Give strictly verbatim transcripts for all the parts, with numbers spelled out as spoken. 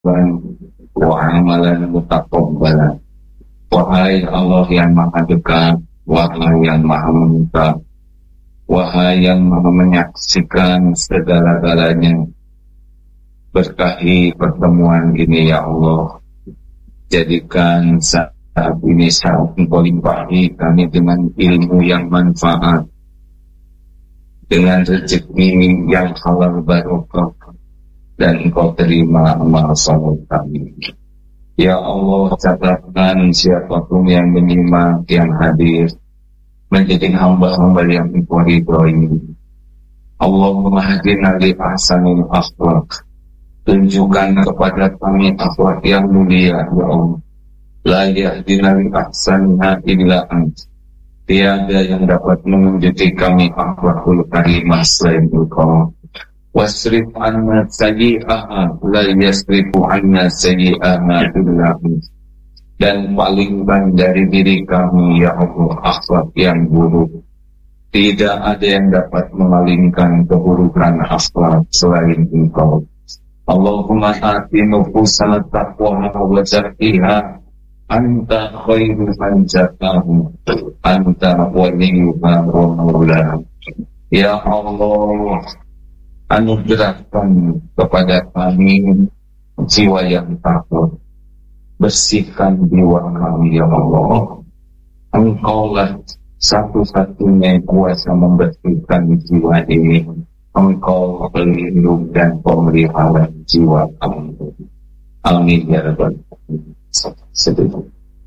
wa amalan mutaqabbalan. Wahai Allah yang maha dekat, wahai yang maha mendekat, wahai yang maha menyaksikan segala-galanya, berkahi pertemuan ini ya Allah. Jadikan saat ini saat Engkau limpahi kami dengan ilmu yang manfaat, dengan rezeki yang halal barokah, dan Engkau terima amal saleh kami. Ya Allah, catatkan siapapun yang menyimak, yang hadir, menjadi hamba-hamba yang Engkau ridhoi. Allahumma hadina li ahsanil akhlaq. Tunjukkan kepada kami akhlak yang mulia, ya Allah. La yahdina li ahsaniha illa ant. Tiada yang dapat menunjuki kami akhlakul karimah selain Engkau. Wasrif anna sayyi'aha la yasrifu anna sayyi'aha illa ant. Dan palingkan dari diri kami ya Allah akhlak yang buruk. Tidak ada yang dapat memalingkan keburukan akhlak selain Engkau. Allahumma ati nufusana taqwaha wa zakkiha anta khairu man zakkaha anta waliyuha wa maulaha. Ya Allah, anugerahkan kepada kami jiwa yang takut. Bersihkan jiwa kami ya Allah. Engkaulah satu-satunya kuasa membersihkan jiwa ini. Engkau pelindung dan pemelihara jiwa kami. Amin ya rabbal alamin. Sedih.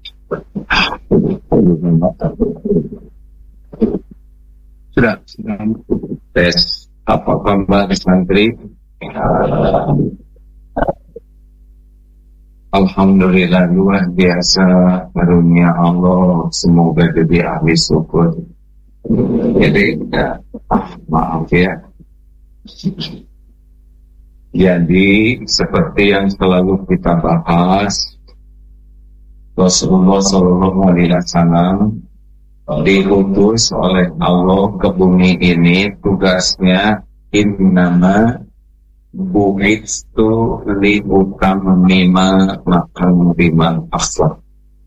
Sudah, sudah tes. Apa kabar santri? Alhamdulillah, luar biasa karunia Allah. Semoga jadi ahli syukur. Jadi ya, ah, maaf ya. Jadi seperti yang selalu kita bahas, Rasulullah Shallallahu Alaihi Wasallam diutus oleh Allah ke bumi ini, tugasnya innama bu'itstu li utamima makarimal akhlak.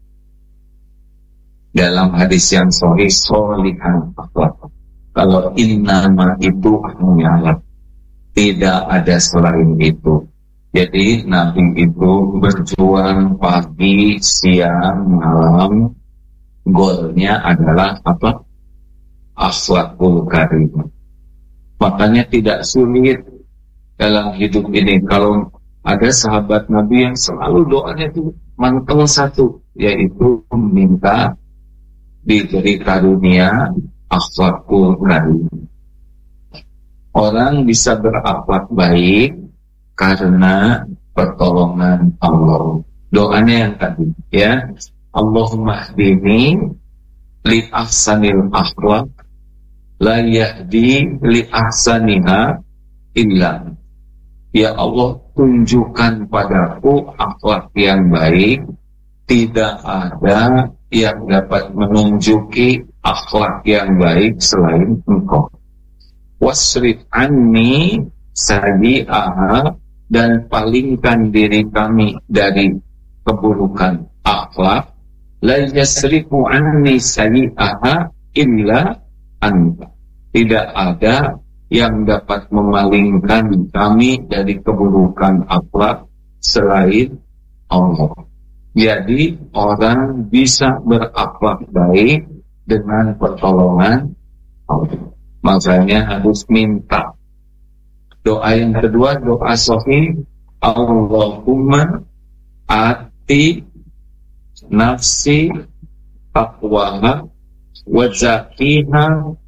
Dalam hadis yang sahih, sholihan akhlak. Kalau innama itu hanya tidak ada selain itu. Jadi Nabi itu berjuang pagi, siang, malam. Goalnya adalah apa? Akhlakul karimah. Makanya tidak sulit dalam hidup ini. Kalau ada sahabat Nabi yang selalu doanya itu mantel satu, yaitu meminta diberi karunia akhlakul karimah. Orang bisa berakhlak baik karena pertolongan Allah. Doanya yang tadi ya, Allahumma hdini li ahsanil akhlak la yahdi li ahsaniha illa. Ya Allah, tunjukkan padaku akhlak yang baik, tidak ada yang dapat menunjuki akhlak yang baik selain Engkau. Wasrif anni sayyi'aha, dan palingkan diri kami dari keburukan akhlak. La yasrifu anni sayyi'aha illa anta. Tidak ada yang dapat memalingkan kami dari keburukan akhlak selain Allah. Jadi orang bisa berakhlak baik dengan pertolongan Allah. Makanya harus minta. Doa yang kedua, doa sahih, Allahumma ati nafsi taqwaha wa zakkiha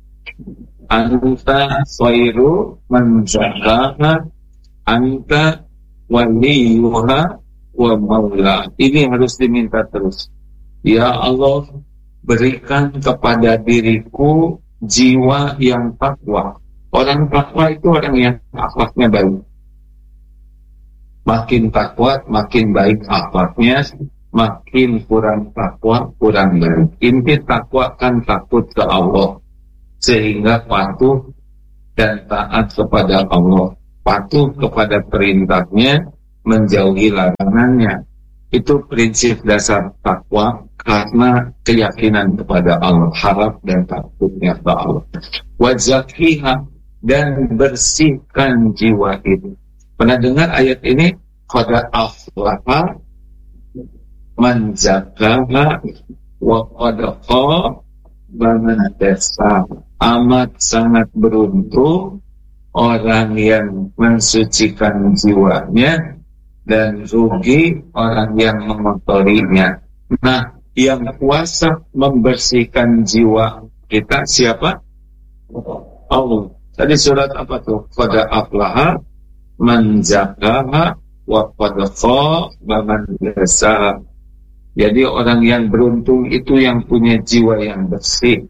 anta khairu man zakkaha anta waliyuha wa maula. Ini harus diminta terus. Ya Allah, berikan kepada diriku jiwa yang takwa. Orang takwa itu orang yang akhlaknya baik. Makin takwa, makin baik akhlaknya. Makin kurang takwa, kurang baik. Inti takwa kan takut ke Allah, sehingga patuh dan taat kepada Allah, patuh kepada perintahnya, menjauhi larangannya. Itu prinsip dasar takwa karena keyakinan kepada Allah, harap dan takutnya kepada Allah. Wazakiha, dan bersihkan jiwa itu. Pernah dengar ayat ini? Qad aflaha man zakaha wa qad khaba man dassaha. Amat sangat beruntung orang yang mensucikan jiwanya, dan rugi orang yang mengotorinya. Nah, yang kuasa membersihkan jiwa kita siapa? Allah. Tadi surat apa tuh? Qad aflaha man zakaha wa qad khaba man dassaha. Jadi orang yang beruntung itu yang punya jiwa yang bersih.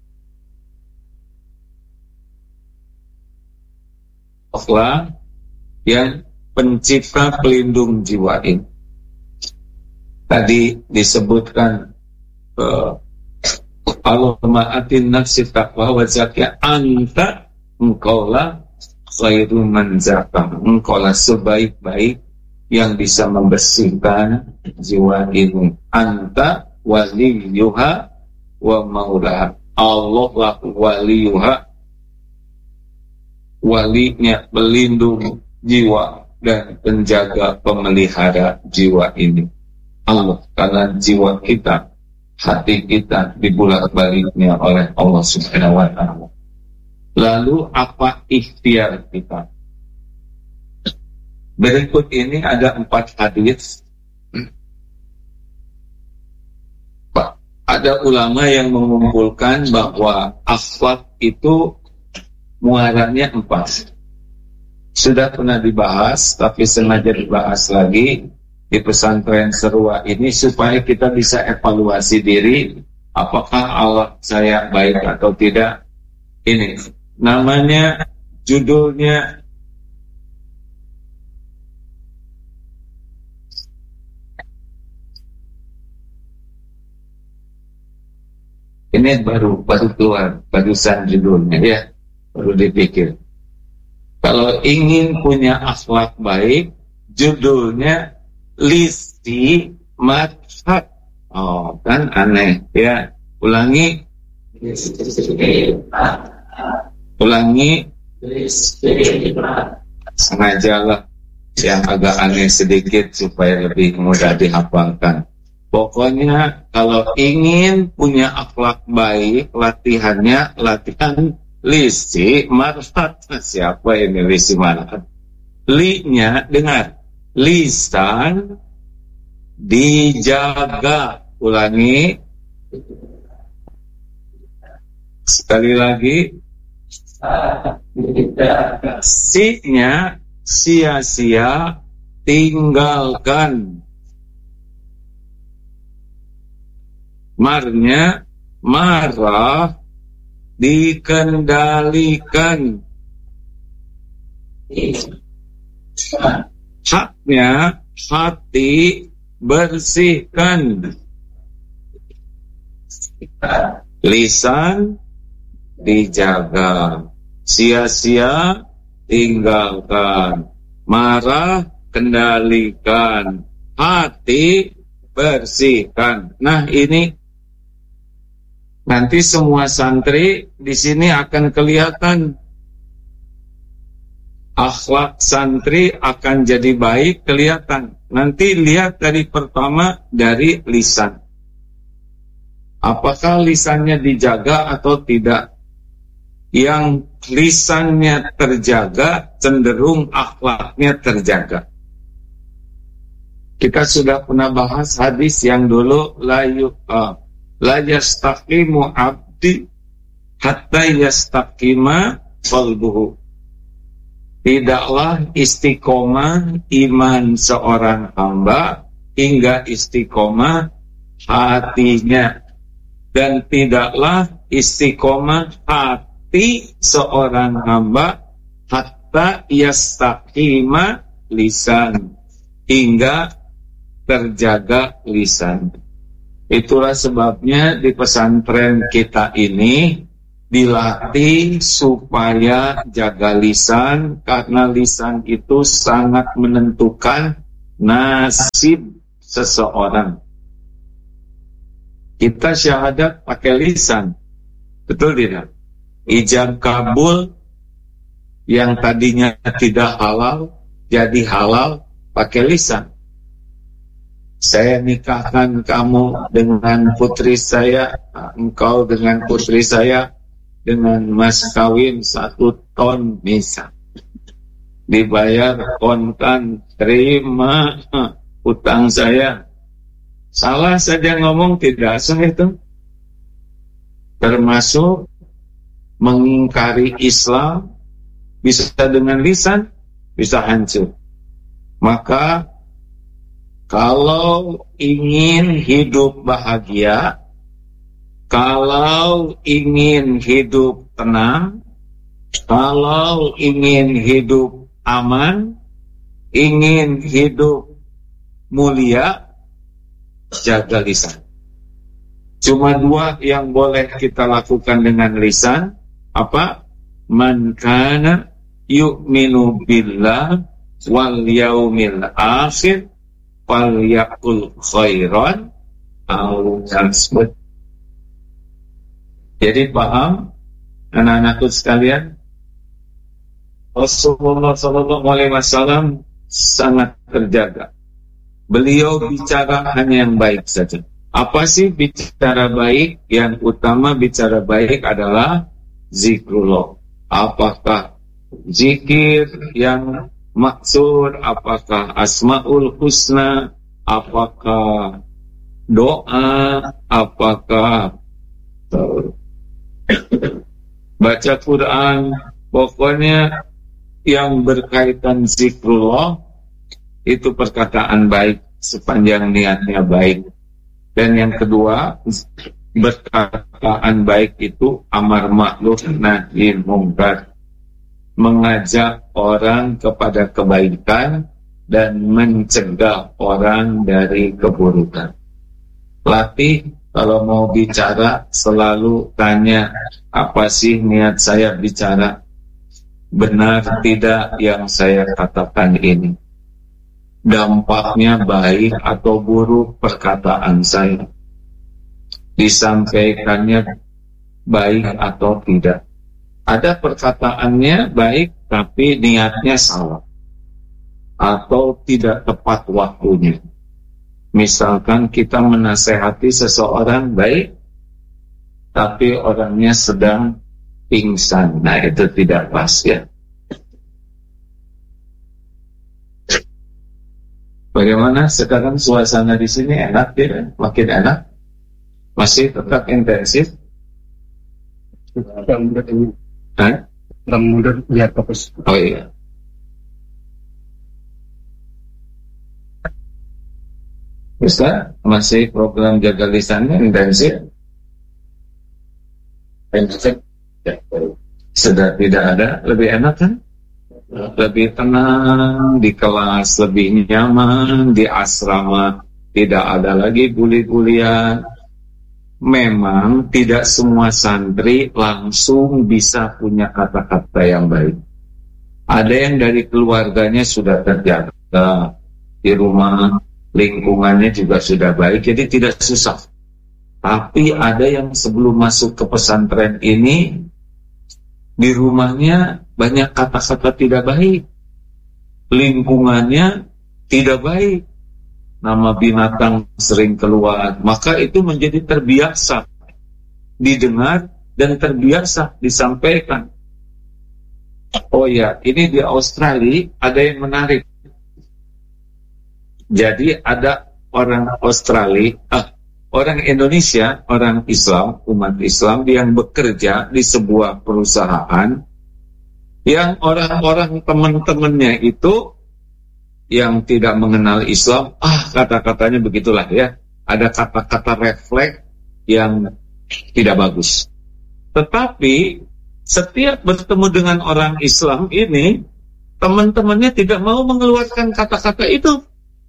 Allah yang pencipta pelindung jiwa ini. Tadi disebutkan uh, Allahumma atin nafsi taqwa wa zakiyah, anta engkaulah khairu man zakah, engkaulah sebaik-baik yang bisa membersihkan jiwa ini. Anta waliyuha wa maulaha, Allah lah waliyuha, walinya, pelindung jiwa dan penjaga pemelihara jiwa ini. Allah, karena jiwa kita, hati kita dibulak-baliknya oleh Allah Subhanahu wa ta'ala. Lalu apa ikhtiar kita? Berikut ini ada empat hadis. Ada ulama yang mengumpulkan bahwa akhlak itu muaranya empat. Sudah pernah dibahas, tapi sengaja dibahas lagi di pesantren Serua ini supaya kita bisa evaluasi diri, apakah Allah saya baik atau tidak. Ini namanya, judulnya ini baru baru keluar, barusan judulnya ya, perlu dipikir. Kalau ingin punya akhlak baik, judulnya listi mathat. Oh, kan aneh ya. Ulangi. Ulangi. Sengajalah yang agak aneh sedikit supaya lebih mudah dihafalkan. Pokoknya kalau ingin punya akhlak baik, latihannya latihan listi marfat. Siapa ini listi marfat? Li-nya dengar, lisan dijaga. Ulangi sekali lagi. Si-nya sia-sia tinggalkan. Marnya marah dikendalikan. Haknya hati bersihkan. Lisan dijaga, sia-sia tinggalkan, marah kendalikan, hati bersihkan. Nah, ini nanti semua santri di sini akan kelihatan. Akhlak santri akan jadi baik, kelihatan. Nanti lihat dari pertama dari lisan. Apakah lisannya dijaga atau tidak? Yang lisannya terjaga cenderung akhlaknya terjaga. Kita sudah pernah bahas hadis yang dulu, la uh, la yastaqimu abdi hatta yastaqima qalbuhu. Tidaklah istiqomah iman seorang hamba hingga istiqomah hatinya, dan tidaklah istiqomah hati seorang hamba hatta yastaqima lisan, hingga terjaga lisan. Itulah sebabnya di pesantren kita ini dilatih supaya jaga lisan, karena lisan itu sangat menentukan nasib seseorang. Kita syahadat pakai lisan, betul tidak? Ijab kabul yang tadinya tidak halal jadi halal pakai lisan. Saya nikahkan kamu dengan putri saya, engkau dengan putri saya, dengan mas kawin satu ton misal. Dibayar kontan, terima utang saya. Salah saja ngomong tidak sah itu. Termasuk mengingkari Islam, bisa dengan lisan, bisa hancur. Maka kalau ingin hidup bahagia, kalau ingin hidup tenang, kalau ingin hidup aman, ingin hidup mulia, jaga lisan. Cuma dua yang boleh kita lakukan dengan lisan. Apa? Man kana yu'minu billah wal yaumil akhir falyaqul khairan aw yasmut. Jadi paham anak-anakku sekalian, Rasulullah sallallahu alaihi wasallam sangat terjaga. Beliau bicara hanya yang baik saja. Apa sih bicara baik? Yang utama bicara baik adalah zikrullah. Apakah zikir yang maksud, apakah asmaul husna, apakah doa, apakah baca Quran, pokoknya yang berkaitan zikrullah itu perkataan baik sepanjang niatnya baik. Dan yang kedua, perkataan baik itu amar ma'ruf nahi munkar, mengajak orang kepada kebaikan dan mencegah orang dari keburukan. Latih kalau mau bicara selalu tanya, apa sih niat saya bicara? Benar tidak yang saya katakan ini? Dampaknya baik atau buruk perkataan saya? Disampaikannya baik atau tidak? Ada perkataannya baik tapi niatnya salah atau tidak tepat waktunya. Misalkan kita menasehati seseorang baik tapi orangnya sedang pingsan. Nah, itu tidak pas ya. Bagaimana sekarang suasana di sini? Enak ya? Makin enak? Masih tetap intensif? Yang mudah ini. Hah? Yang mudah lihat fokus. Oh iya. Ustaz, masih program jaga lisannya intensif? Intensif. Ya. Sudah tidak ada, lebih enak kan? Lebih tenang di kelas, lebih nyaman di asrama, tidak ada lagi bully-bulian. Memang tidak semua santri langsung bisa punya kata-kata yang baik. Ada yang dari keluarganya sudah terjaga, di rumah lingkungannya juga sudah baik, jadi tidak susah. Tapi ada yang sebelum masuk ke pesantren ini, di rumahnya banyak kata-kata tidak baik, lingkungannya tidak baik, nama binatang sering keluar, maka itu menjadi terbiasa didengar dan terbiasa disampaikan. Oh ya, ini di Australia ada yang menarik. Jadi ada orang Australia, ah, orang Indonesia, orang Islam, umat Islam yang bekerja di sebuah perusahaan yang orang-orang teman-temannya itu yang tidak mengenal Islam, ah kata-katanya begitulah ya. Ada kata-kata refleks yang tidak bagus. Tetapi setiap bertemu dengan orang Islam ini, teman-temannya tidak mau mengeluarkan kata-kata itu.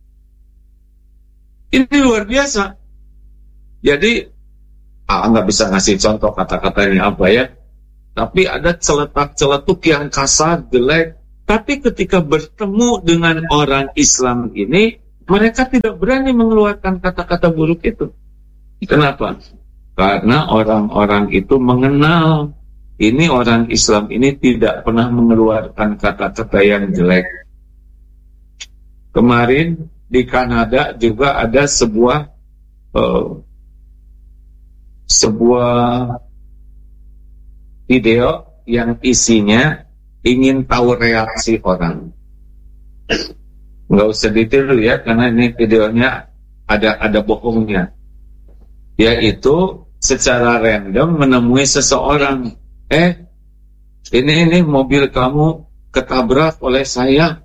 Ini luar biasa. Jadi, ah nggak bisa ngasih contoh kata-katanya apa ya. Tapi ada celetak-celetuk yang kasar, jelek, Tapi ketika bertemu dengan orang Islam ini, mereka tidak berani mengeluarkan kata-kata buruk itu. Kenapa? Karena orang-orang itu mengenal ini orang Islam ini tidak pernah mengeluarkan kata-kata yang jelek. Kemarin di Kanada juga ada sebuah uh, sebuah video yang isinya ingin tahu reaksi orang. Nggak usah ditiru ya, karena ini videonya ada ada bohongnya. Yaitu secara random menemui seseorang, eh ini ini mobil kamu ketabrak oleh saya.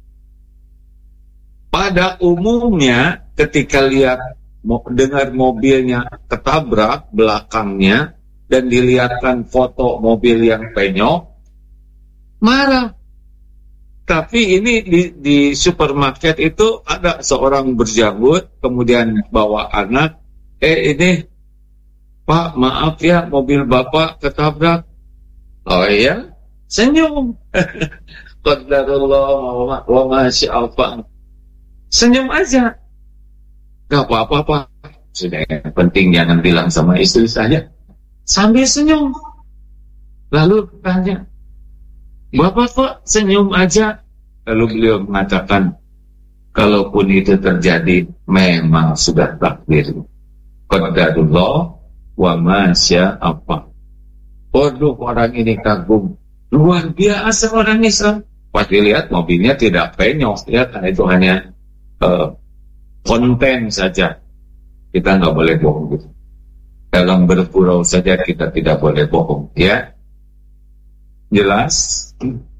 Pada umumnya ketika lihat dengar mobilnya ketabrak belakangnya dan dilihatkan foto mobil yang penyok, marah. Tapi ini di, di supermarket itu ada seorang berjanggut, kemudian bawa anak, eh ini Pak maaf ya mobil Bapak ketabrak. Oh iya, senyum. Qadarullah wa masya Allah. Senyum aja. Gak apa-apa Pak. Sudah yang penting jangan bilang sama istri saya. Sambil senyum. Lalu tanya, Bapak kok senyum aja? Lalu beliau mengatakan, kalaupun itu terjadi, memang sudah takdir. Qadarullah wa masya Allah. Waduh, orang ini kagum. Luar biasa orang Islam. Pas dilihat mobilnya tidak penyok, ya, karena itu hanya uh, konten saja. Kita nggak boleh bohong gitu. Dalam bergurau saja kita tidak boleh bohong, ya. Jelas?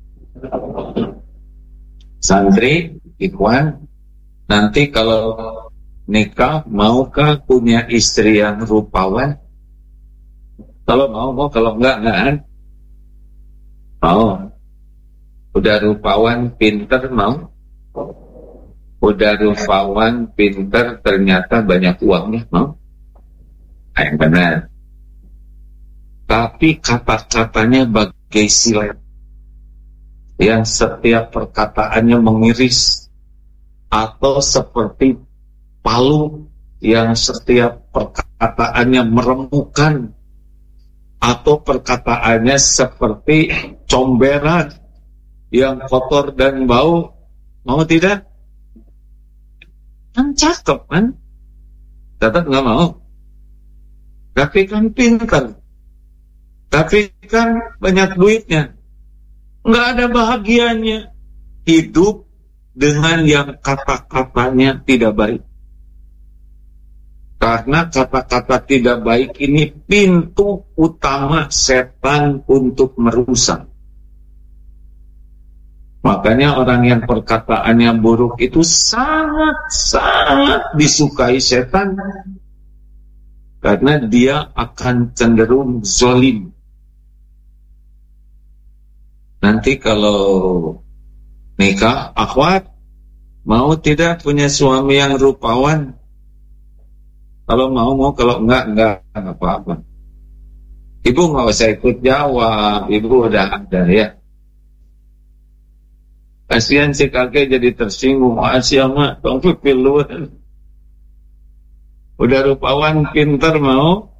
Santri, ikhwan, nanti kalau nikah maukah punya istri yang rupawan? Kalau mau, mau, kalau enggak, enggak kan? Mau. Udah rupawan, pinter, mau? Udah rupawan, pinter, ternyata banyak uangnya, mau? Nah, yang benar. Tapi kata-katanya bagai silet yang setiap perkataannya mengiris, atau seperti palu yang setiap perkataannya meremukkan, atau perkataannya seperti comberan yang kotor dan bau. Mau tidak? Kan cakep kan? Tetap nggak mau. Tapi kan pintar. Tapi kan banyak duitnya. Nggak ada bahagianya. Hidup dengan yang kata-katanya tidak baik. Karena kata-kata tidak baik ini pintu utama setan untuk merusak. Makanya orang yang perkataannya buruk itu sangat-sangat disukai setan. Karena dia akan cenderung zolim. Nanti kalau nikah, akhwat, mau tidak punya suami yang rupawan? Kalau mau, mau. Kalau enggak, enggak. Enggak apa-apa. Ibu nggak usah ikut jawab. Ibu udah ada ya. Kasihan si kakek jadi tersinggung. Asyik mak, tong pipiluan. Udah rupawan, pintar mau?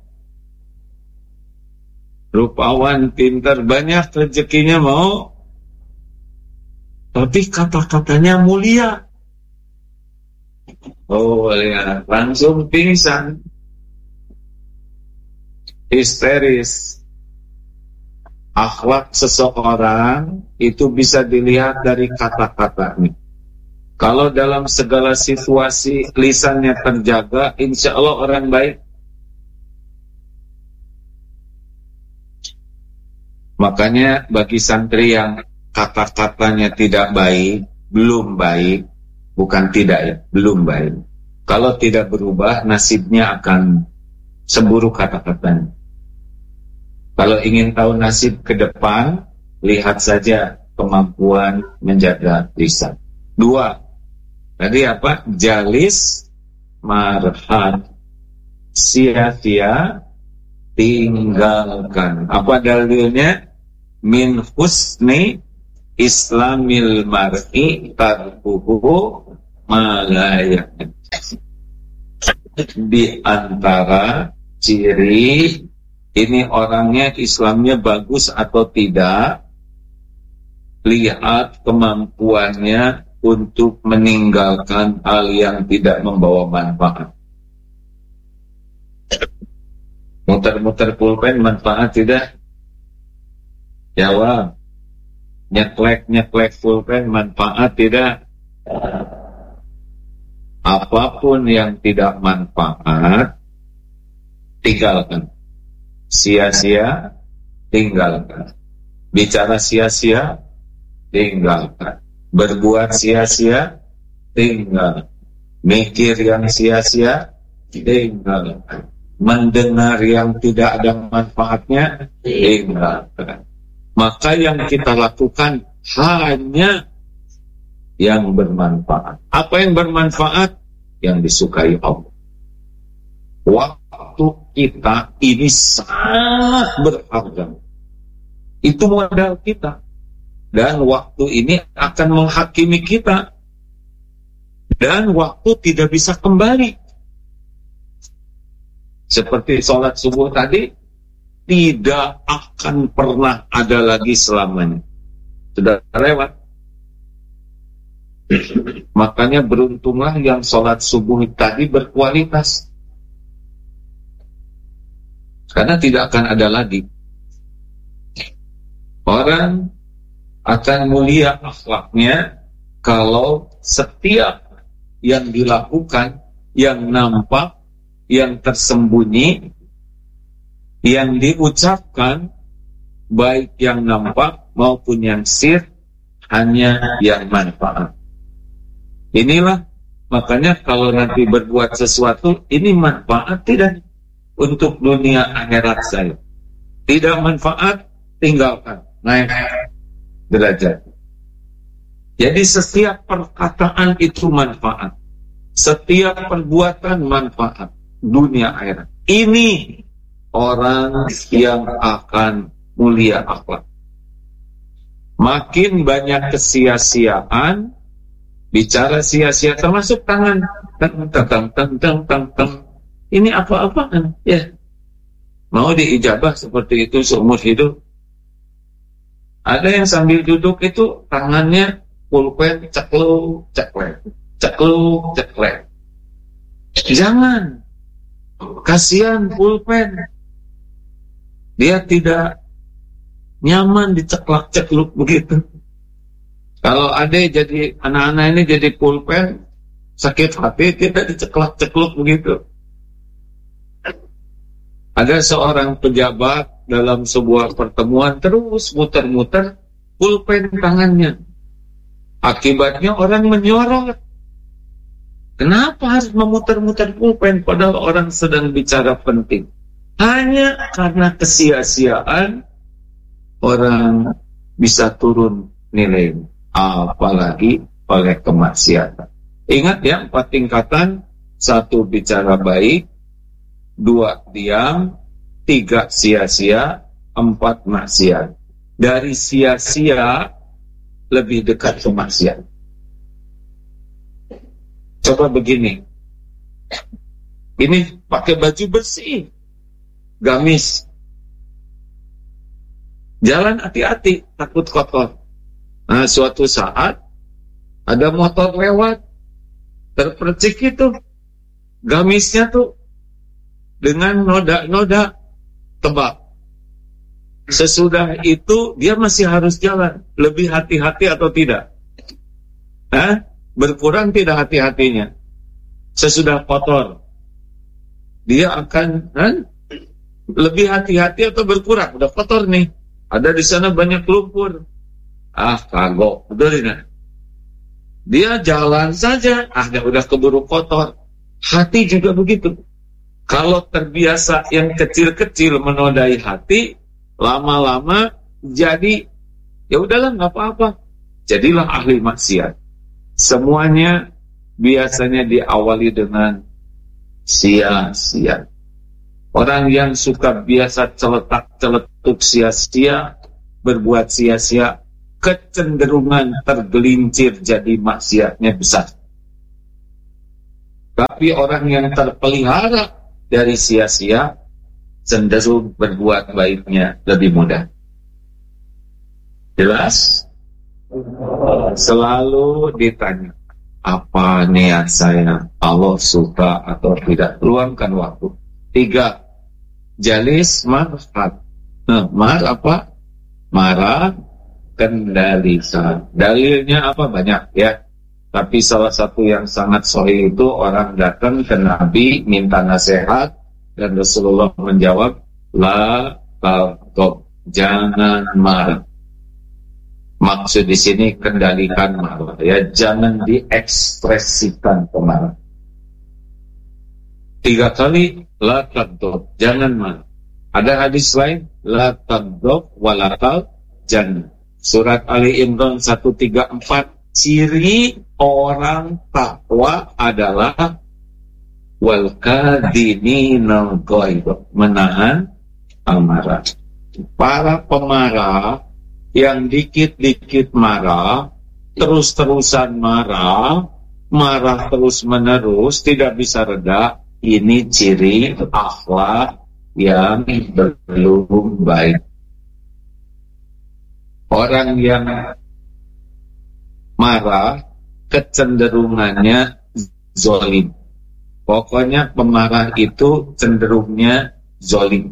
Rupawan, pintar, banyak rezekinya mau? Tapi kata-katanya mulia. Oh ya, langsung pingsan. Histeris. Akhlak seseorang itu bisa dilihat dari kata-katanya. Kalau dalam segala situasi lisannya terjaga, insya Allah orang baik. Makanya bagi santri yang kata-katanya tidak baik, belum baik, bukan tidak ya, belum baik. Kalau tidak berubah, nasibnya akan seburuk kata-katanya. Kalau ingin tahu nasib ke depan, lihat saja kemampuan menjaga lisan. Dua, tadi apa? Jalis marhat, sia-sia tinggalkan. Apa dalilnya? Min husni islamil mar'i tarkuhu ma la ya'ni. Di antara ciri ini orangnya Islamnya bagus atau tidak, lihat kemampuannya untuk meninggalkan hal yang tidak membawa manfaat. Muter-muter pulpen manfaat tidak? Jawab. Nyeklek-nyeklek pulpen manfaat tidak? Apapun yang tidak manfaat, tinggalkan. Sia-sia, tinggalkan. Bicara sia-sia, tinggalkan. Berbuat sia-sia, tinggalkan. Mikir yang sia-sia, tinggalkan. Mendengar yang tidak ada manfaatnya, tinggalkan. Maka yang kita lakukan hanya yang bermanfaat. Apa yang bermanfaat? Yang disukai Allah. Waktu kita ini sangat berharga. Itu modal kita. Dan waktu ini akan menghakimi kita. Dan waktu tidak bisa kembali. Seperti sholat subuh tadi, tidak akan pernah ada lagi selamanya. Sudah lewat. Makanya beruntunglah yang sholat subuh tadi berkualitas, karena tidak akan ada lagi. Orang akan mulia akhlaknya kalau setiap yang dilakukan, yang nampak, yang tersembunyi, yang diucapkan, baik yang nampak maupun yang sir, hanya yang manfaat. Inilah, makanya kalau nanti berbuat sesuatu, ini manfaat tidak untuk dunia akhirat saya. Tidak manfaat, tinggalkan, naik derajat. Jadi setiap perkataan itu manfaat. Setiap perbuatan manfaat, dunia akhirat. Ini orang yang akan mulia akhlak. Makin banyak kesia-siaan, bicara sia-sia, termasuk tangan, teng teng teng teng teng teng. Ini apa-apaan? Ya, mau diijabah seperti itu seumur hidup. Ada yang sambil duduk itu tangannya pulpen cekluk ceklek, cekluk ceklek. Jangan, kasihan pulpen. Dia tidak nyaman diceklak-cekluk begitu. Kalau ada jadi anak-anak ini jadi pulpen, sakit hati, tidak diceklak-cekluk begitu. Ada seorang pejabat dalam sebuah pertemuan terus muter-muter pulpen tangannya. Akibatnya orang menyorot. Kenapa harus memutar-mutar pulpen padahal orang sedang bicara penting? Hanya karena kesia-siaan orang bisa turun nilai. Apalagi oleh kemaksiatan. Ingat ya, empat tingkatan. Satu, bicara baik. Dua, diam. Tiga, sia-sia. Empat, maksiat. Dari sia-sia lebih dekat ke maksiat. Coba begini. Ini pakai baju bersih, gamis. Jalan hati-hati, takut kotor. Nah, suatu saat ada motor lewat, terpercik itu gamisnya tuh dengan noda-noda tebal. Sesudah itu dia masih harus jalan. Lebih hati-hati atau tidak? Hah? Berkurang tidak hati-hatinya? Sesudah kotor dia akan kan? Lebih hati-hati atau berkurang? Udah kotor nih, ada di sana banyak lumpur. Ah, kagok, betul tidak? Dia jalan saja, ah, udah keburu kotor. Hati juga begitu. Kalau terbiasa yang kecil-kecil menodai hati, lama-lama jadi, ya udahlah, nggak apa-apa. Jadilah ahli maksiat. Semuanya biasanya diawali dengan sia-sia. Orang yang suka biasa celetak-celetuk sia-sia, berbuat sia-sia, kecenderungan tergelincir jadi maksiatnya besar. Tapi orang yang terpelihara dari sia-sia cenderung berbuat baiknya lebih mudah. Jelas? Selalu ditanya, apa niat saya? Allah suka atau tidak? Luangkan waktu. Tiga, jalis marhat. Nah, mar apa? Marah, kendalikan. Dalilnya apa? Banyak ya. Tapi salah satu yang sangat sahih itu orang datang ke Nabi minta nasihat dan Rasulullah menjawab, la taghdab, jangan marah. Maksud di sini kendalikan marah, ya, jangan diekspresikan pemarah. Tiga kali la taghdab, jangan marah. Ada hadis lain, la taghdab wala jangan. Surat Ali Imran seratus tiga puluh empat, ciri orang takwa adalah wal kadhiminal ghaidh, menahan amarah. Para pemarah yang dikit-dikit marah, terus-terusan marah, marah terus-menerus, tidak bisa reda, ini ciri akhlak yang belum baik. Orang yang marah kecenderungannya zolim. Pokoknya pemarah itu cenderungnya zolim.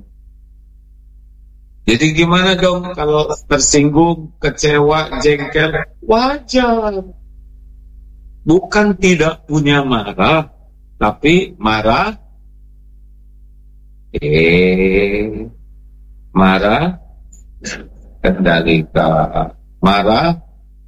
Jadi gimana dong kalau tersinggung, kecewa, jengkel? Wajar. Bukan tidak punya marah, tapi marah. Eh, marah, kendalikan. Marah.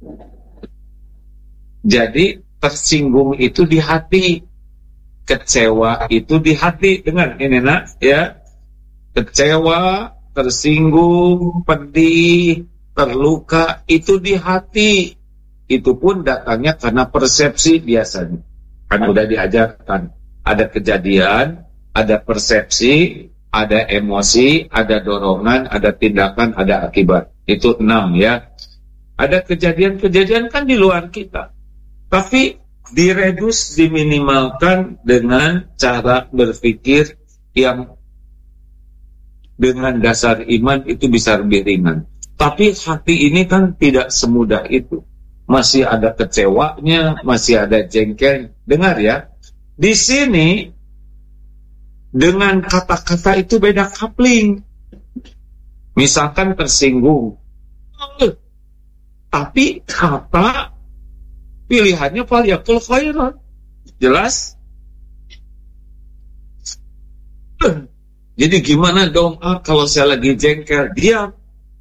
Jadi tersinggung itu di hati, kecewa itu di hati. Dengar ini nak, ya, kecewa, tersinggung, pedih, terluka itu di hati. Itu pun datangnya karena persepsi biasanya. Kan udah diajarkan, ada kejadian, ada persepsi, ada emosi, ada dorongan, ada tindakan, ada akibat. Itu enam ya. Ada kejadian-kejadian kan di luar kita. Tapi diredus, diminimalkan dengan cara berpikir yang dengan dasar iman itu bisa lebih ringan. Tapi hati ini kan tidak semudah itu. Masih ada kecewanya, masih ada jengkel. Dengar ya, di sini dengan kata-kata itu beda coupling. Misalkan tersinggung, tapi kata pilihannya falyaqul khairan. Jelas? Jadi gimana dong ah, kalau saya lagi jengkel? Diam.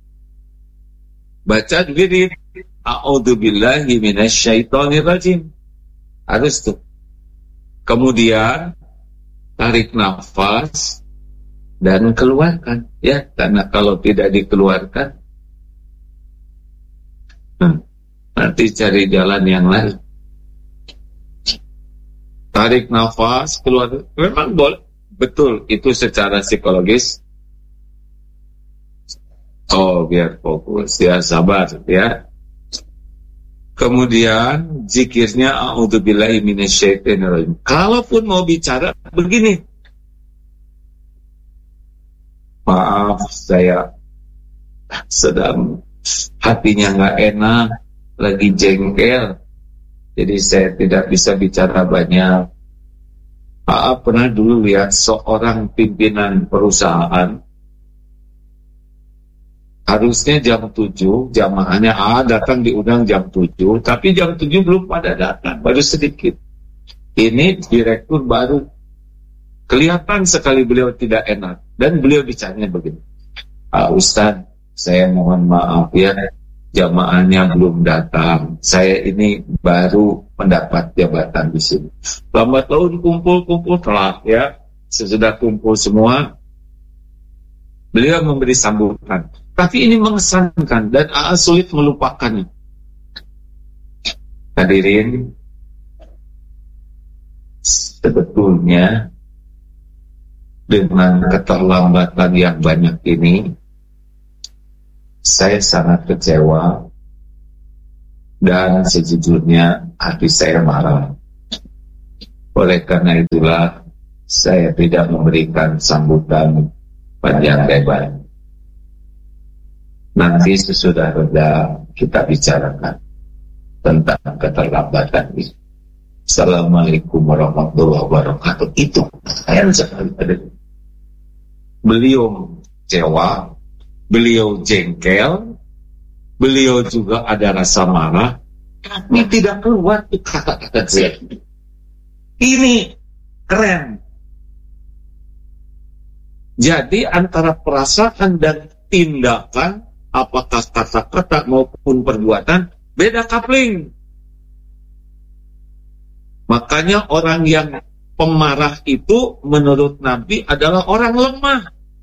Baca diri. A'udzubillahi minasyaitonirrajim. Harus tuh. Kemudian tarik nafas dan keluarkan. Ya, karena kalau tidak dikeluarkan, hmm, nanti cari jalan yang lain. Tarik nafas, keluar. Memang boleh. Betul, itu secara psikologis. Oh, biar fokus, ya, sabar, ya. Kemudian zikirnya a'udzubillahi minasyaitonirrajim. Kalaupun mau bicara begini. Maaf, saya sedang hatinya nggak enak, lagi jengkel. Jadi saya tidak bisa bicara banyak. Maaf, pernah dulu lihat seorang pimpinan perusahaan, harusnya jam tujuh, jamaahnya ah, datang diundang jam tujuh, tapi jam tujuh belum pada datang, baru sedikit. Ini direktur baru, kelihatan sekali beliau tidak enak, dan beliau bicaranya begini, ah, Ustaz, saya mohon maaf ya, jamaahnya belum datang, saya ini baru mendapat jabatan di sini. Lambat laun kumpul-kumpul telah ya, sesudah kumpul semua, beliau memberi sambutan. Tapi ini mengesankan dan A A sulit melupakannya. Hadirin, sebetulnya dengan keterlambatan yang banyak ini, saya sangat kecewa dan sejujurnya hati saya marah. Oleh karena itulah saya tidak memberikan sambutan panjang lebar. Nanti sesudah reda kita bicarakan tentang keterlambatan ini. Assalamualaikum warahmatullahi wabarakatuh. Itu sayang sekali ada. Beliau kecewa, beliau jengkel, beliau juga ada rasa marah, tapi tidak keluar kata-kata saya. Ini keren. Jadi antara perasaan dan tindakan, apakah kata-kata maupun perbuatan, beda coupling. Makanya orang yang pemarah itu menurut Nabi adalah orang lemah.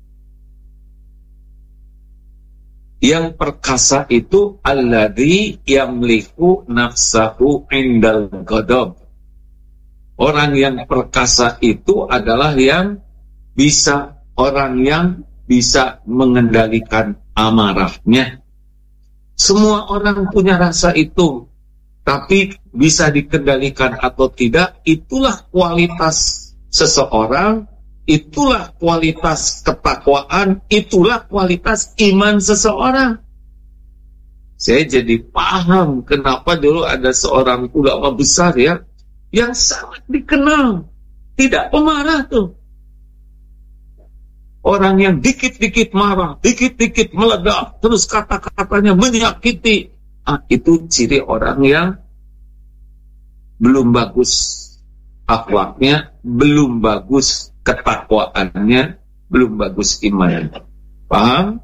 Yang perkasa itu alladzi yamliku nafsahu indal ghadab. Orang yang perkasa itu adalah yang bisa, orang yang bisa mengendalikan amarahnya. Semua orang punya rasa itu, tapi bisa dikendalikan atau tidak, itulah kualitas seseorang, itulah kualitas ketakwaan, itulah kualitas iman seseorang. Saya jadi paham kenapa dulu ada seorang ulama besar ya, yang sangat dikenal, tidak pemarah tuh. Orang yang dikit-dikit marah, dikit-dikit meledak, terus kata-katanya menyakiti. Ah, itu ciri orang yang belum bagus akhlaknya, belum bagus ketakwaannya, belum bagus iman. Paham?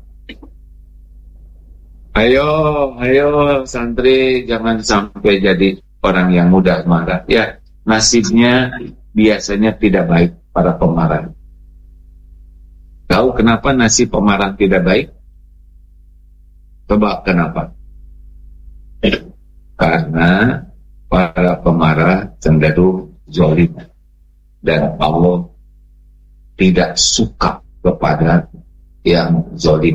Ayo, ayo santri, jangan sampai jadi orang yang mudah marah. Ya, nasibnya biasanya tidak baik para pemarah. Tahu kenapa nasib pemarah tidak baik? Coba kenapa? Karena para pemarah cenderung zalim dan Allah tidak suka kepada yang zalim.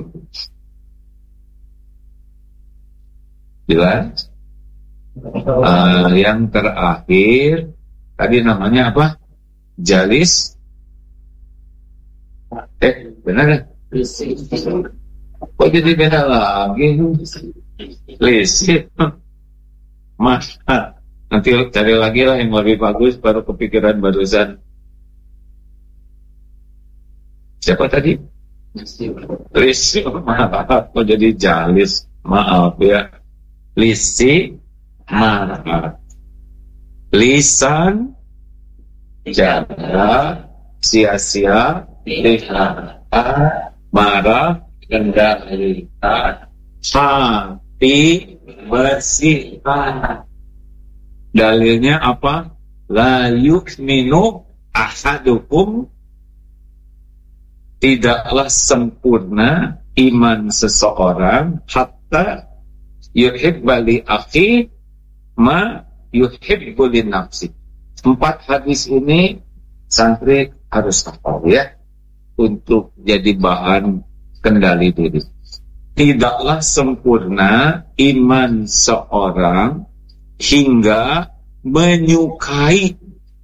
Jelas? Uh, yang terakhir tadi namanya apa? Jalis. Eh, benar kan? Kok jadi beda lagi? Lisit. Mas, nanti cari lagi lah yang lebih bagus, baru kepikiran barusan. Siapa tadi? Lisit. Maaf, kok jadi jalis? Maaf ya. Lisi, marah. Lisan, jaga, sia-sia, lihat, marah, kendalikan, hati, bersihkan. Dalilnya apa? La yu'minu ahadukum, tidaklah sempurna iman seseorang hatta yuhibba li akhi ma yuhibbu li nafsi. Empat hadis ini santri harus tahu ya, untuk jadi bahan kendali diri. Tidaklah sempurna iman seorang hingga menyukai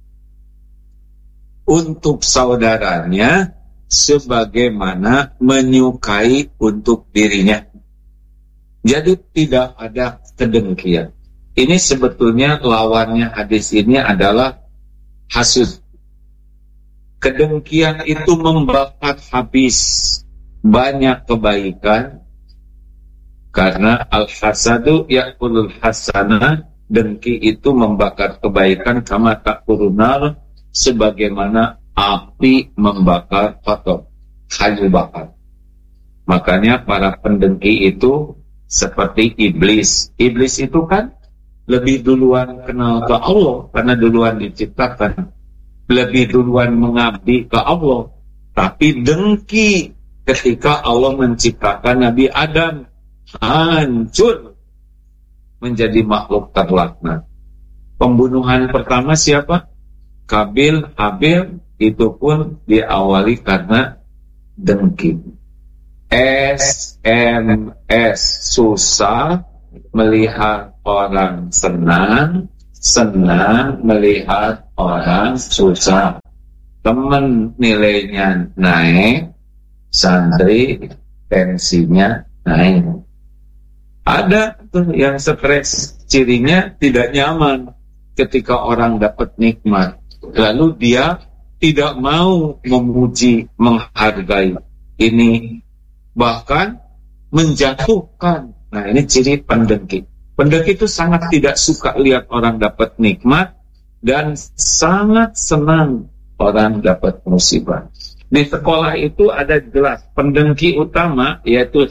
untuk saudaranya sebagaimana menyukai untuk dirinya. Jadi tidak ada kedengkian. Ini sebetulnya lawannya hadis ini adalah hasud. Kedengkian itu membakar habis banyak kebaikan, karena al-hasadu ya'kulul hasanah, dengki itu membakar kebaikan, kama takurunar, sebagaimana api membakar kotor, kayu bakar. Makanya para pendengki itu seperti iblis. Iblis itu kan lebih duluan kenal ke Allah karena duluan diciptakan, lebih duluan mengabdi ke Allah, tapi dengki ketika Allah menciptakan Nabi Adam, hancur menjadi makhluk terlaknat. Pembunuhan pertama siapa? Kabil, Habil, itu pun diawali karena dengki. S M S susah melihat orang senang, senang melihat orang susah. Teman nilainya naik, santri tensinya naik. Ada tuh yang stres, cirinya tidak nyaman ketika orang dapat nikmat. Lalu dia tidak mau memuji, menghargai. Ini bahkan menjatuhkan. Nah, ini ciri pendengki. Pendengki itu sangat tidak suka lihat orang dapat nikmat dan sangat senang orang dapat musibah. Di sekolah itu ada jelas pendengki utama, yaitu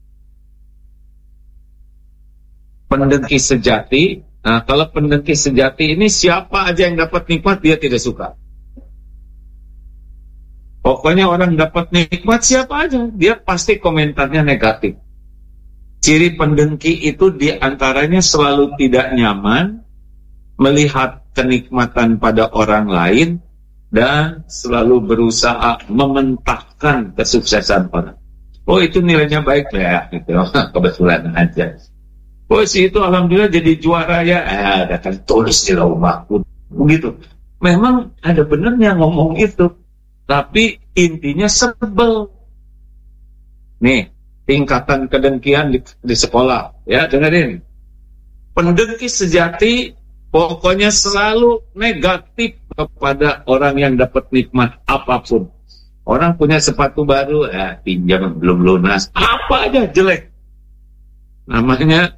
pendengki sejati. Nah, kalau pendengki sejati ini siapa aja yang dapat nikmat dia tidak suka. Pokoknya orang dapat nikmat siapa aja, dia pasti komentarnya negatif. Ciri pendengki itu diantaranya selalu tidak nyaman melihat kenikmatan pada orang lain dan selalu berusaha mementahkan kesuksesan orang. Oh, itu nilainya baik ya, gitu. Kebetulan aja. Oh, si itu alhamdulillah jadi juara ya. Eh, ada kan tulis di rumahku. Begitu. Memang ada benernya ngomong itu. Tapi intinya sebel. Nih, tingkatan kedengkian di, di sekolah. Ya, dengerin. Pendengki sejati pokoknya selalu negatif kepada orang yang dapat nikmat apapun. Orang punya sepatu baru, ya pinjam belum lunas. Apa aja jelek. Namanya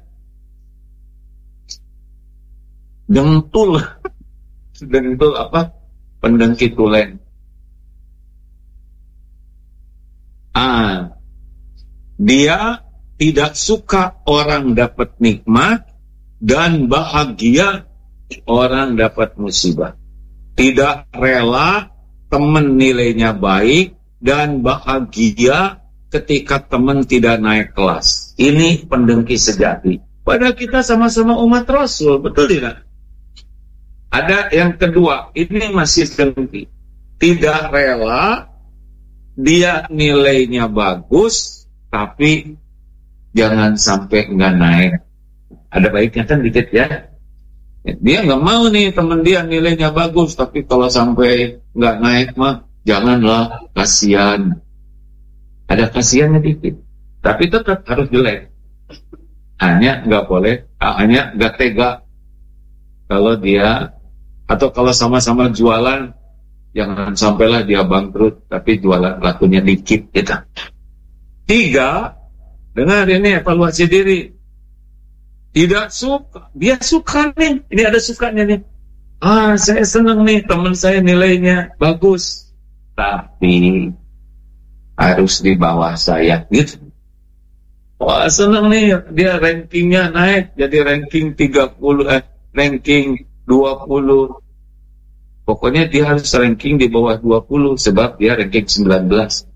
dengtul. Dengtul apa? Pendengki tulen. Ah, dia tidak suka orang dapat nikmat dan bahagia orang dapat musibah. Tidak rela teman nilainya baik dan bahagia ketika teman tidak naik kelas. Ini pendengki sejati. Padahal kita sama-sama umat Rasul, betul tidak? Ada yang kedua, ini masih dengki. Tidak rela dia nilainya bagus, tapi jangan sampai nggak naik. Ada baiknya kan dikit ya. Dia nggak mau nih teman dia nilainya bagus, tapi kalau sampai nggak naik mah janganlah, kasihan. Ada kasihannya dikit, tapi tetap harus jelek. Hanya nggak boleh, hanya nggak tega. Kalau dia atau kalau sama-sama jualan, jangan sampailah dia bangkrut, tapi jualan lakunya dikit gitu. Tiga, dengar ini evaluasi diri. Tidak suka, dia suka nih, ini ada sukanya nih. Ah, saya senang nih, teman saya nilainya bagus, tapi harus di bawah saya gitu. Wah, senang nih, dia rankingnya naik, jadi ranking tiga puluh, eh, ranking dua puluh. Pokoknya dia harus ranking di bawah dua puluh, sebab dia ranking sembilan belas.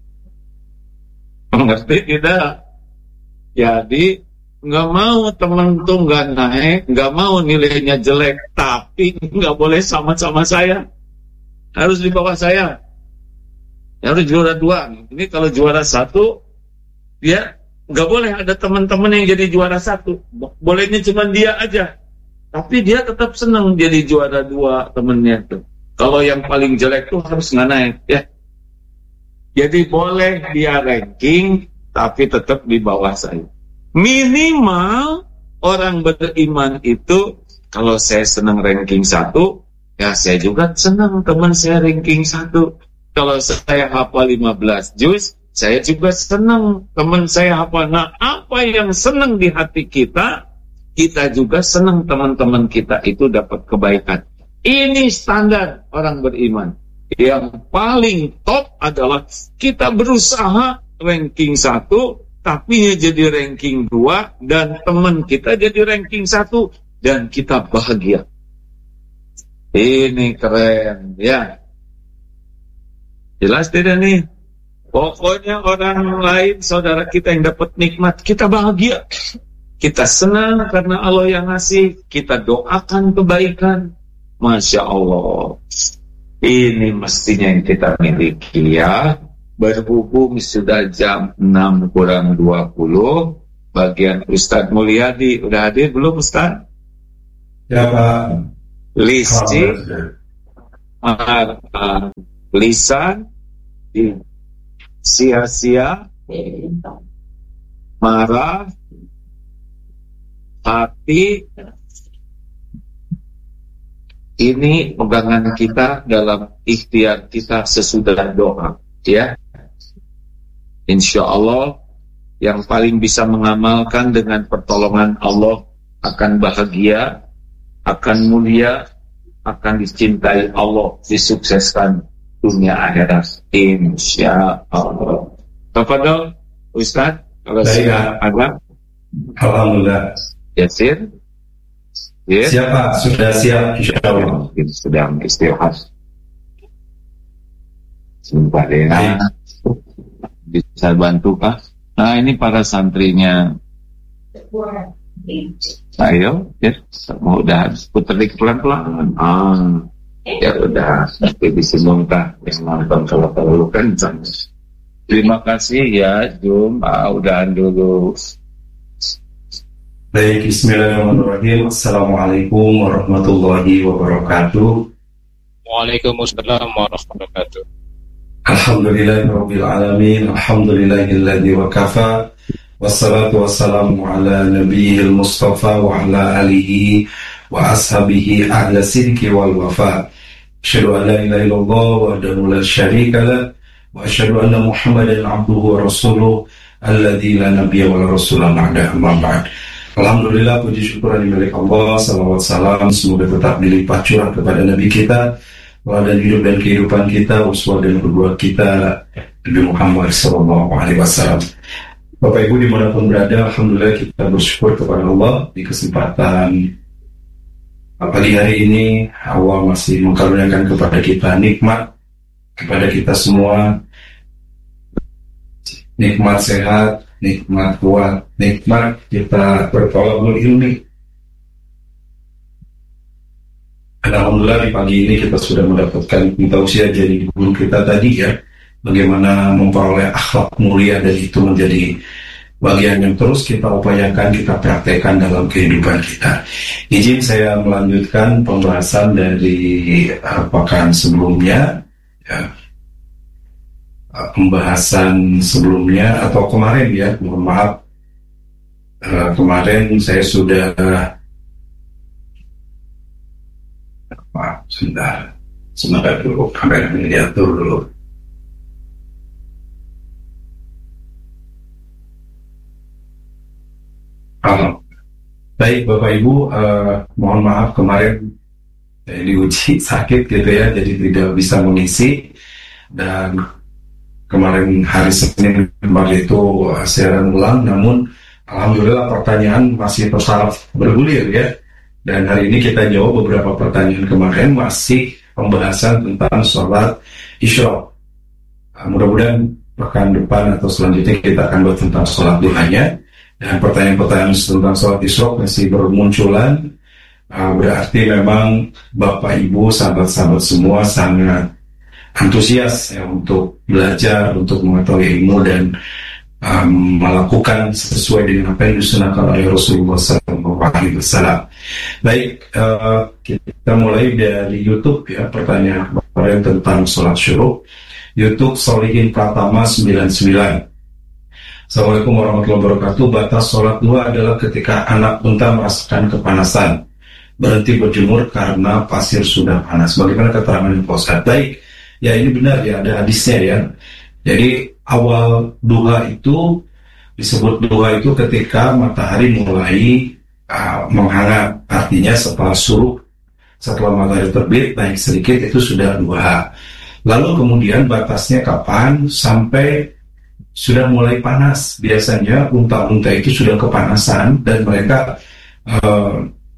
Mengerti tidak? Jadi nggak mau teman tuh nggak naik, nggak mau nilainya jelek, tapi nggak boleh sama-sama saya, harus di bawah saya. Harus juara dua. Ini kalau juara satu, dia nggak boleh ada teman-teman yang jadi juara satu. Bolehnya cuma dia aja, tapi dia tetap senang jadi juara dua temennya tuh. Kalau yang paling jelek tuh harus nggak naik, ya. Jadi boleh dia ranking, tapi tetap di bawah saya. Minimal orang beriman itu, kalau saya senang ranking satu, ya saya juga senang teman saya ranking satu. Kalau saya hafal lima belas juz, saya juga senang teman saya hafal. Nah, apa yang senang di hati kita, kita juga senang teman-teman kita itu dapat kebaikan. Ini standar orang beriman. Yang paling top adalah kita berusaha ranking satu, tapi jadi ranking dua, dan teman kita jadi ranking satu, dan kita bahagia. Ini keren, ya. Jelas tidak nih? Pokoknya orang lain, saudara kita yang dapat nikmat, kita bahagia. Kita senang karena Allah yang ngasih, kita doakan kebaikan. Masya Allah, ini mestinya yang kita miliki ya. Berhubung sudah jam enam kurang dua puluh, bagian Ustadz Mulyadi. Udah hadir belum Ustadz? Ya Pak. Lisi, uh, uh, lisan, sia-sia, marah, hati. Ini pegangan kita dalam ikhtiar kita sesudah doa, ya. Insya Allah yang paling bisa mengamalkan dengan pertolongan Allah akan bahagia, akan mulia, akan dicintai Allah, disukseskan dunia akhirat. Insya Allah. Tafadhol Ustaz, kalau sudah ada. Alhamdulillah. Yasir. Ya. Siapa? Sudah siap insya Allah. Kita sedang istirahat. Sebentar ya. Bisa bantu Pak? Nah ini para santrinya. Ayo, ya, mau udah putar dikit pelan-pelan. Ah, ya udah, tapi disinggung kah yang nonton kalau terlalu kencang. Terima kasih ya, Jum. Ah, udahan dulu. Baik, bismillahirrahmanirrahim. Assalamualaikum warahmatullahi wabarakatuh. Waalaikumsalam warahmatullahi wabarakatuh. Alhamdulillahirabbil alamin. Alhamdulillahilladzi wa kafa. Wassalatu wassalamu ala nabiyil mustafa wa ala alihi wa ashabihi ahla sidqi wal wafa. Asyhadu an la ilaha illallah wahdahu la syarika lah wa asyhadu anna Muhammadan abduhu wa rasuluh alladzi la nabiyya wa la rasula ba'da, amma ba'd. Alhamdulillah, puji syukur milik Allah, salawat salam semoga tetap dilimpah curah kepada Nabi kita, dan hidup dan kehidupan kita, uswah dan kedua kita, Nabi Muhammad sallallahu alaihi wasallam. Bapak Ibu dimanapun berada, alhamdulillah kita bersyukur kepada Allah di kesempatan pagi hari ini. Allah masih mengkaruniakan kepada kita nikmat, kepada kita semua, nikmat sehat, nikmat kuat, nikmat kita bertolabul ilmi. Alhamdulillah di pagi ini kita sudah mendapatkan tausiah dari guru kita tadi ya, bagaimana memperoleh akhlak mulia, dan itu menjadi bagian yang terus kita upayakan, kita praktekkan dalam kehidupan kita. Izin saya melanjutkan pembahasan dari uh, pekan sebelumnya ya. Pembahasan sebelumnya atau kemarin ya, mohon maaf, uh, kemarin saya sudah maaf, sebentar sebentar dulu, kamera ini diatur dulu. Uh, baik Bapak Ibu, uh, mohon maaf kemarin saya diuji sakit gitu ya, jadi tidak bisa mengisi, dan kemarin hari Senin kemarin itu uh, siaran ulang, namun alhamdulillah pertanyaan masih tetap bergulir ya. Dan hari ini kita jawab beberapa pertanyaan kemarin, masih pembahasan tentang sholat isyraq. Uh, mudah-mudahan pekan depan atau selanjutnya kita akan bahas tentang sholat duhanya. Dan pertanyaan-pertanyaan tentang sholat isyraq masih bermunculan. Uh, berarti memang Bapak Ibu, sahabat-sahabat semua sangat antusias ya untuk belajar, untuk mengetahui ilmu dan um, melakukan sesuai dengan apa yang disunahkan oleh Rasulullah shallallahu alaihi wasallam. Baik, uh, kita mulai dari YouTube ya, pertanyaan kemarin tentang sholat syuruk. YouTube Solihin Pratama sembilan puluh sembilan. Assalamualaikum warahmatullahi wabarakatuh. Batas sholat duha adalah ketika anak unta merasakan kepanasan, berhenti berjemur karena pasir sudah panas. Bagaimana keterangan yang Ustaz? Baik. Ya ini benar ya, ada hadisnya ya. Jadi awal duha itu disebut duha itu ketika matahari mulai uh, menghangat. Artinya setelah suruh, setelah matahari terbit naik sedikit itu sudah duha. Lalu kemudian batasnya kapan? Sampai sudah mulai panas. Biasanya unta-unta itu sudah kepanasan dan mereka uh,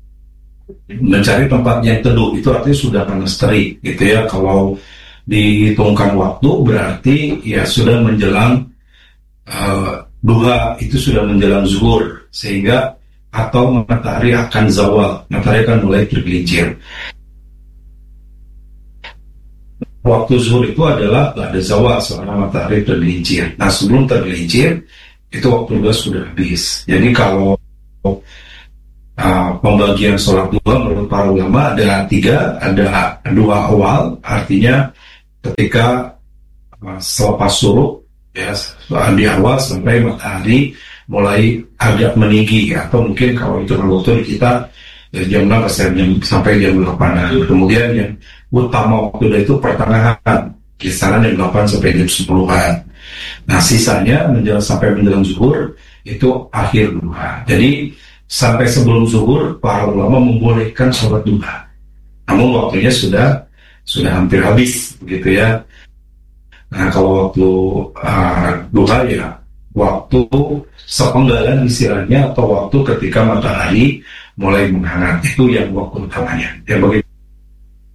mencari tempat yang teduh. Itu artinya sudah panas terik gitu ya. Kalau dihitungkan waktu berarti ya sudah menjelang uh, duha, itu sudah menjelang zuhur, sehingga atau matahari akan zawal, matahari akan mulai tergelincir. Waktu zuhur itu adalah ba'da zawal, setelah matahari tergelincir. Nah sebelum tergelincir itu waktu duha sudah habis. Jadi kalau uh, pembagian sholat duha menurut para ulama ada tiga, ada dua awal, artinya ketika uh, selepas suruh ya di awal sampai matahari mulai agak meninggi, atau mungkin kalau itu waktu di kita dari jam enam sampai jam delapan. Kemudian yang utama waktu itu pertengahan, kisaran jam delapan sampai jam sepuluhan. Nah sisanya menjelang sampai menjelang zuhur itu akhir duha. Jadi sampai sebelum zuhur para ulama membolehkan sholat duha. Namun waktunya sudah sudah hampir habis, begitu ya. Nah kalau waktu uh, duha ya waktu sepenggalan istilahnya, atau waktu ketika matahari mulai menghangat, itu yang waktu utamanya. Yang bagi